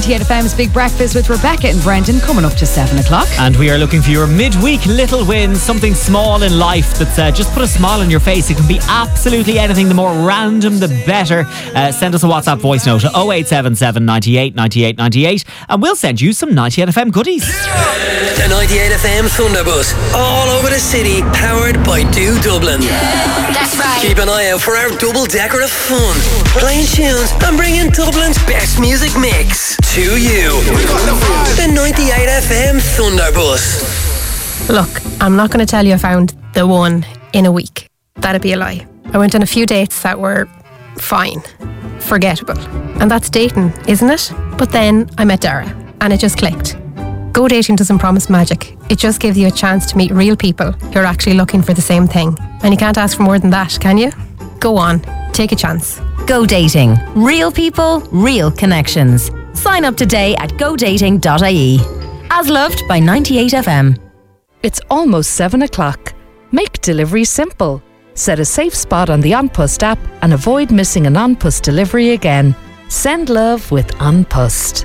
TFM's Big Breakfast with Rebecca and Brendan coming up to 7 o'clock. And we are looking for your midweek little wins, something small in life that's just put a smile on your face. It can be absolutely anything. The more random, the better. Send us a WhatsApp voice note to 0877 98 98 98 and we'll send you some 98FM goodies. The 98FM Thunderbus, all over the city, powered by Do Dublin. That's right. Keep an eye out for our double-decker of fun, playing tunes and bringing Dublin's best music mix to you. The 98FM Thunderbus. Look, I'm not going to tell you I found the one in a week. That'd be a lie. I went on a few dates that were fine, forgettable. And that's dating, isn't it? But then I met Dara and it just clicked. Go dating doesn't promise magic. It just gives you a chance to meet real people who are actually looking for the same thing. And you can't ask for more than that, can you? Go on, take a chance. Go dating. Real people, real connections. Sign up today at godating.ie. As loved by 98FM. It's almost 7 o'clock. Make delivery simple. Set a safe spot on the An Post app and avoid missing an An Post delivery again. Send love with An Post.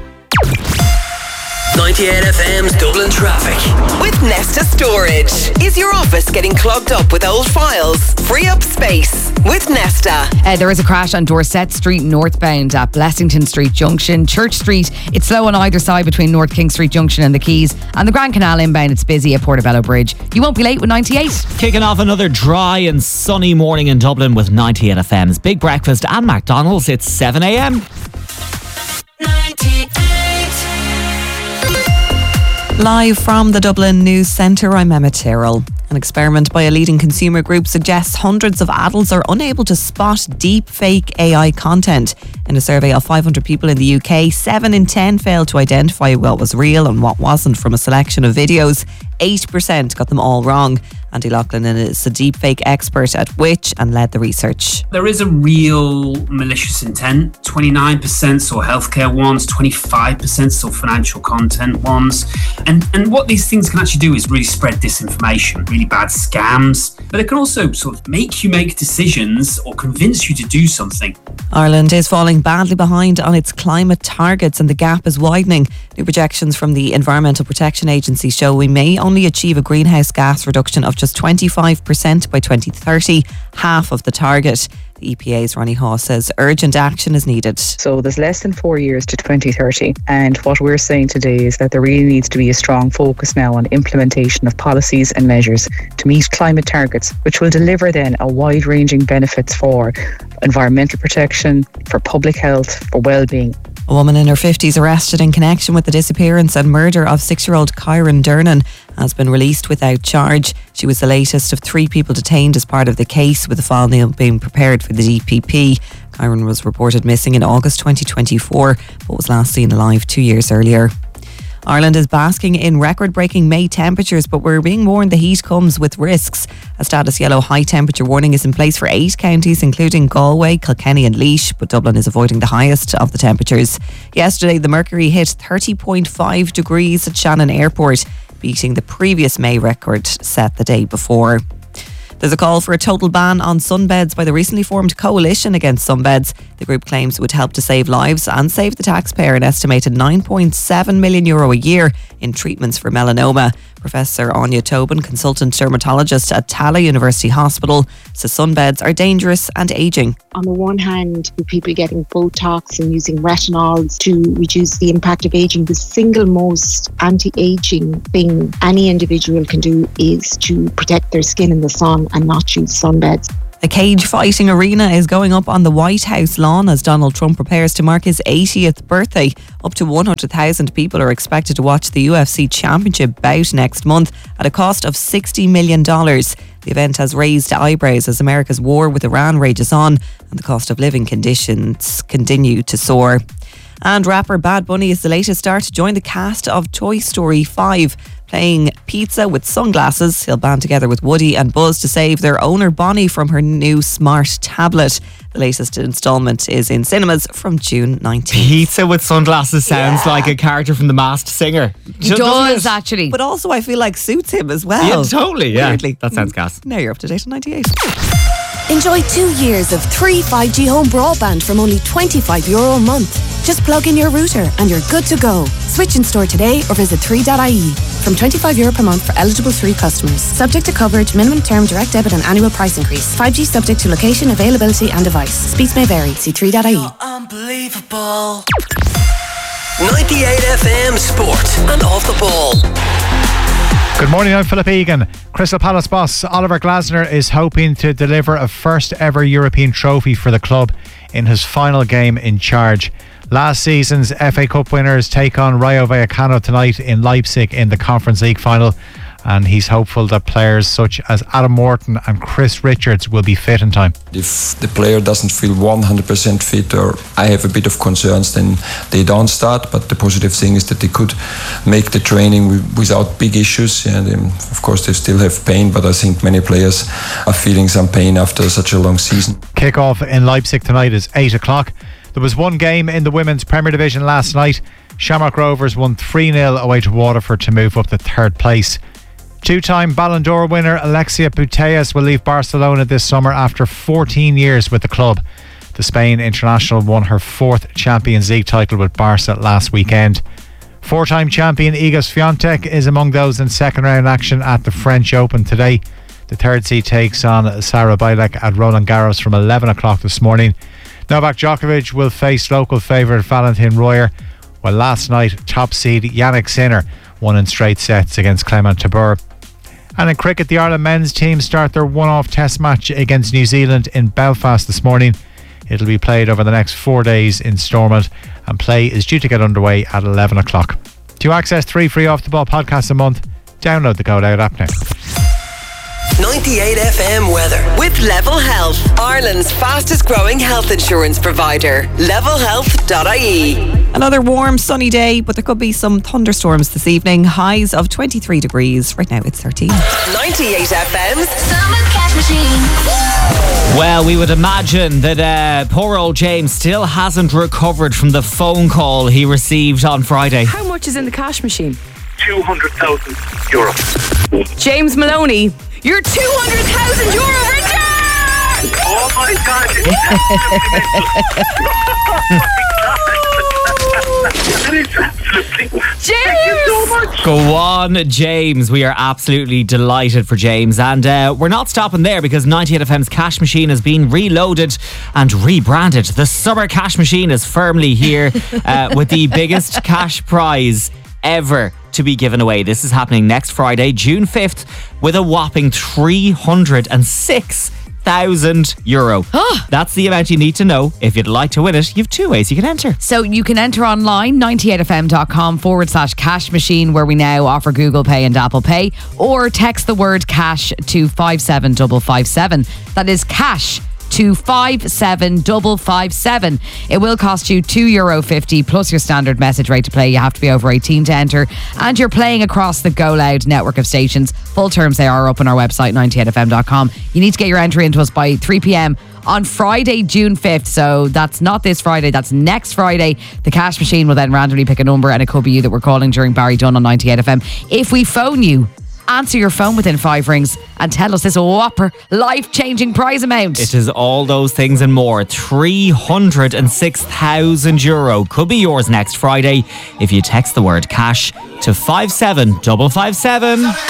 98FM's Dublin traffic. With Nesta Storage. Is your office getting clogged up with old files? Free up space with Nesta. There is a crash on Dorset Street northbound at Blessington Street Junction. Church Street, it's slow on either side between North King Street Junction and the Quays. And the Grand Canal inbound, it's busy at Portobello Bridge. You won't be late with 98. Kicking off another dry and sunny morning in Dublin with 98FM's Big Breakfast and McDonald's. It's 7 a.m. 98. Live from the Dublin News Centre, I'm Emma Tyrrell. An experiment by a leading consumer group suggests hundreds of adults are unable to spot deep fake AI content. In a survey of 500 people in the UK, 7 in 10 failed to identify what was real and what wasn't from a selection of videos. 8% got them all wrong. Andy Loughlin is a deepfake expert at Which and led the research. There is a real malicious intent. 29% saw healthcare ones, 25% saw financial content ones. And what these things can actually do is really spread disinformation, really bad scams. But it can also sort of make you make decisions or convince you to do something. Ireland is falling badly behind on its climate targets and the gap is widening. New projections from the Environmental Protection Agency show we may only achieve a greenhouse gas reduction of just 25% by 2030, half of the target. The EPA's Ronnie Haw says urgent action is needed. So there's less than 4 years to 2030, and what we're saying today is that there really needs to be a strong focus now on implementation of policies and measures to meet climate targets, which will deliver then a wide-ranging benefits for environmental protection, for public health, for well-being. A woman in her 50s arrested in connection with the disappearance and murder of 6-year-old Kyron Dernan has been released without charge. She was the latest of 3 people detained as part of the case, with the file now being prepared for the DPP. Kyron was reported missing in August 2024 but was last seen alive 2 years earlier. Ireland is basking in record-breaking May temperatures, but we're being warned the heat comes with risks. A status yellow high temperature warning is in place for 8 counties, including Galway, Kilkenny and Laois, but Dublin is avoiding the highest of the temperatures. Yesterday, the mercury hit 30.5 degrees at Shannon Airport, beating the previous May record set the day before. There's a call for a total ban on sunbeds by the recently formed Coalition Against Sunbeds. The group claims it would help to save lives and save the taxpayer an estimated €9.7 million a year in treatments for melanoma. Professor Anya Tobin, consultant dermatologist at Tala University Hospital, says sunbeds are dangerous and ageing. On the one hand, with people getting Botox and using retinols to reduce the impact of aging, the single most anti-aging thing any individual can do is to protect their skin in the sun and not use sunbeds. A cage fighting arena is going up on the White House lawn as Donald Trump prepares to mark his 80th birthday. Up to 100,000 people are expected to watch the UFC Championship bout next month at a cost of $60 million. The event has raised eyebrows as America's war with Iran rages on and the cost of living conditions continue to soar. And rapper Bad Bunny is the latest star to join the cast of Toy Story 5. Playing pizza with sunglasses, he'll band together with Woody and Buzz to save their owner Bonnie from her new smart tablet. The latest instalment is in cinemas from June 19th. Pizza with sunglasses sounds like a character from The Masked Singer. It does, actually. But also I feel like suits him as well. Yeah, totally, yeah. Weirdly. That sounds gas. Now you're up to date on 98. Enjoy 2 years of 3 5G home broadband from only €25 a month. Just plug in your router and you're good to go. Switch in store today or visit 3.ie. From €25 per month for eligible 3 customers. Subject to coverage, minimum term, direct debit and annual price increase. 5G subject to location, availability and device. Speeds may vary. See 3.ie. Unbelievable. 98 FM Sport and Off the Ball. Good morning, I'm Philip Egan. Crystal Palace boss Oliver Glasner is hoping to deliver a first ever European trophy for the club in his final game in charge. Last season's FA Cup winners take on Rayo Vallecano tonight in Leipzig in the Conference League final, and he's hopeful that players such as Adam Morton and Chris Richards will be fit in time. If the player doesn't feel 100% fit, or I have a bit of concerns, then they don't start. But the positive thing is that they could make the training without big issues. And of course they still have pain, but I think many players are feeling some pain after such a long season. Kick-off in Leipzig tonight is 8 o'clock. There was one game in the Women's Premier Division last night. Shamrock Rovers won 3-0 away to Waterford to move up to third place. Two-time Ballon d'Or winner Alexia Putellas will leave Barcelona this summer after 14 years with the club. The Spain international won her 4th Champions League title with Barca last weekend. Four-time champion Iga Swiatek is among those in second round action at the French Open today. The third seed takes on Sarah Bilek at Roland Garros from 11 o'clock this morning. Novak Djokovic will face local favourite Valentin Royer, while last night top seed Yannick Sinner won in straight sets against Clement Tabur. And in cricket, the Ireland men's team start their one-off test match against New Zealand in Belfast this morning. It'll be played over the next 4 days in Stormont, and play is due to get underway at 11 o'clock. To access 3 free Off the Ball podcasts a month, download the Go Loud app now. 98 FM weather with Level Health, Ireland's fastest growing health insurance provider. Levelhealth.ie. Another warm, sunny day, but there could be some thunderstorms this evening. Highs of 23 degrees. Right now it's 13. 98 FM's Summer Cash Machine. Well, we would imagine that poor old James still hasn't recovered from the phone call he received on Friday. How much is in the cash machine? €200,000. James Maloney, you're €200,000 richer! Oh my God! James! Thank you so much. Go on, James. We are absolutely delighted for James. And we're not stopping there, because 98 FM's cash machine has been reloaded and rebranded. The summer cash machine is firmly here with the biggest cash prize ever to be given away. This is happening next Friday, June 5th, with a whopping €306,000. That's the amount you need to know. If you'd like to win it, you've 2 ways you can enter. So you can enter online, 98fm.com/cash machine, where we now offer Google Pay and Apple Pay, or text the word cash to 57557. That is cash to 57557. It will cost you €2.50 plus your standard message rate to play. You have to be over 18 to enter, and you're playing across the Go Loud network of stations. Full terms, they are up on our website, 98fm.com. You need to get your entry into us by 3 p.m. on Friday, June 5th. So that's not this Friday, that's next Friday. The cash machine will then randomly pick a number, and it could be you that we're calling during Barry Dunn on 98FM. If we phone you, answer your phone within 5 rings and tell us this whopper life-changing prize amount. It is all those things and more. €306,000 could be yours next Friday if you text the word cash to 57557.